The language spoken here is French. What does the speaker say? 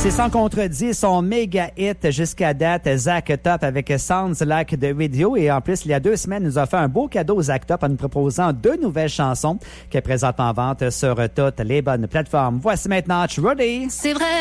C'est sans contredit son méga hit jusqu'à date, Zach Top avec Sounds Like the Radio. Et en plus, il y a 2 semaines, nous a fait un beau cadeau, Zach Top, en nous proposant 2 nouvelles chansons qu'elle présente en vente sur toutes les bonnes plateformes. Voici maintenant Trudy. C'est vrai.